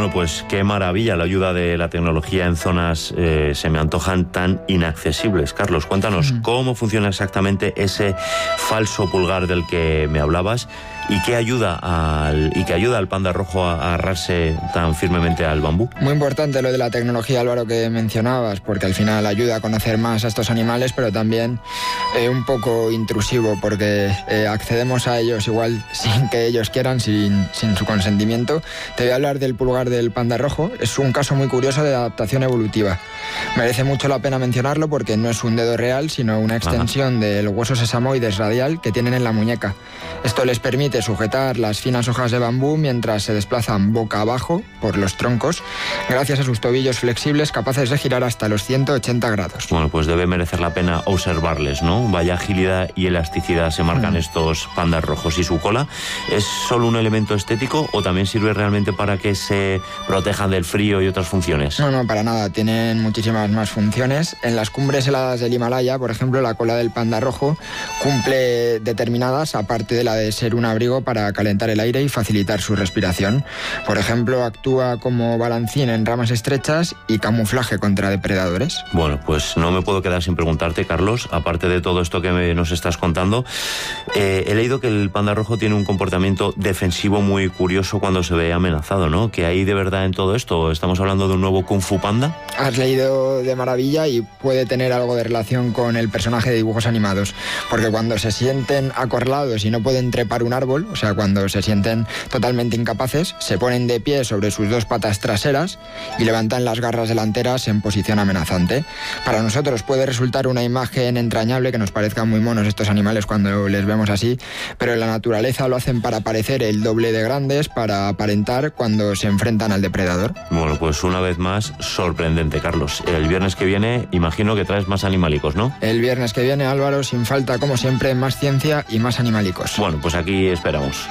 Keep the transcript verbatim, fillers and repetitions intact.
Bueno, pues qué maravilla la ayuda de la tecnología en zonas eh, se me antojan tan inaccesibles. Carlos, cuéntanos mm. cómo funciona exactamente ese falso pulgar del que me hablabas y qué ayuda al y que ayuda al panda rojo a, a agarrarse tan firmemente al bambú. Muy importante lo de la tecnología, Álvaro, que mencionabas, porque al final ayuda a conocer más a estos animales, pero también eh, un poco intrusivo, porque eh, accedemos a ellos igual sin que ellos quieran, sin, sin su consentimiento. Te voy a hablar del pulgar del panda rojo. Es un caso muy curioso de adaptación evolutiva. Merece mucho la pena mencionarlo porque no es un dedo real, sino una extensión Ajá. del hueso sesamoides radial que tienen en la muñeca. Esto les permite sujetar las finas hojas de bambú mientras se desplazan boca abajo por los troncos, gracias a sus tobillos flexibles capaces de girar hasta los ciento ochenta grados. Bueno, pues debe merecer la pena observarles, ¿no? Vaya agilidad y elasticidad se marcan mm. estos pandas rojos. ¿Y su cola es solo un elemento estético o también sirve realmente para que se protejan del frío y otras funciones? No, no, para nada. Tienen muchísimas más funciones. En las cumbres heladas del Himalaya, por ejemplo, la cola del panda rojo cumple determinadas, aparte de la de ser un abrigo para calentar el aire y facilitar su respiración. Por ejemplo, actúa como balancín en ramas estrechas y camuflaje contra depredadores. Bueno, pues no me puedo quedar sin preguntarte, Carlos, aparte de todo esto que me, nos estás contando, eh, he leído que el panda rojo tiene un comportamiento defensivo muy curioso cuando se ve amenazado, ¿no? ¿Qué hay de verdad en todo esto? ¿Estamos hablando de un nuevo Kung Fu Panda? Has leído de maravilla y puede tener algo de relación con el personaje de dibujos animados, porque cuando se sienten acorralados y no pueden trepar un árbol, o sea, cuando se sienten totalmente incapaces, se ponen de pie sobre sus dos patas traseras y levantan las garras delanteras en posición amenazante. Para nosotros puede resultar una imagen entrañable, que nos parezcan muy monos estos animales cuando les vemos así, pero en la naturaleza lo hacen para parecer el doble de grandes, para aparentar cuando se enfrentan al depredador. Bueno, pues una vez más, sorprendente, Carlos. El viernes que viene, imagino que traes más animalicos, ¿no? El viernes que viene, Álvaro, sin falta, como siempre, más ciencia y más animalicos. Bueno, pues aquí esperamos.